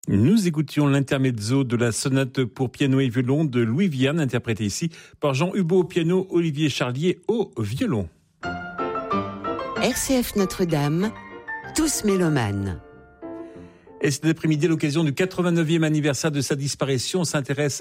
Nous écoutions l'intermezzo de la sonate pour piano et violon de Louis Vierne, interprété ici par Jean Hubaut au piano, Olivier Charlier au violon. RCF Notre-Dame, tous mélomanes. Et cet après-midi, à l'occasion du 89e anniversaire de sa disparition, on s'intéresse